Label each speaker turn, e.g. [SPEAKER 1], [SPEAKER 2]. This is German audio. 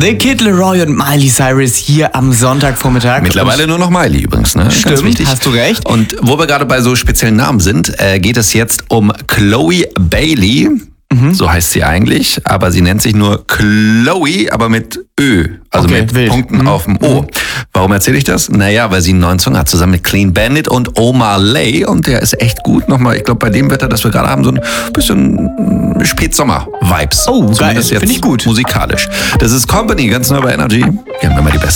[SPEAKER 1] The Kid Laroi und Miley Cyrus hier am Sonntagvormittag.
[SPEAKER 2] Mittlerweile nur noch Miley übrigens, ne?
[SPEAKER 1] Stimmt,
[SPEAKER 2] ganz wichtig.
[SPEAKER 1] hast du recht.
[SPEAKER 2] Und wo wir gerade bei so speziellen Namen sind, geht es jetzt um Chloe Bailey. So heißt sie eigentlich, aber sie nennt sich nur Chloe, aber mit Ö, also
[SPEAKER 1] Okay,
[SPEAKER 2] mit
[SPEAKER 1] wild.
[SPEAKER 2] Punkten auf dem O. Warum erzähle ich das? Naja, weil sie einen neuen Song hat, zusammen mit Clean Bandit und Omar Lay, und der ist echt gut. Nochmal, ich glaube, bei dem Wetter, das wir gerade haben, so ein bisschen Spätsommer-Vibes.
[SPEAKER 1] Oh, geil,
[SPEAKER 2] Zumindest jetzt
[SPEAKER 1] finde ich gut.
[SPEAKER 2] musikalisch. Das ist Company, ganz neu bei Energy. Wir haben immer die besten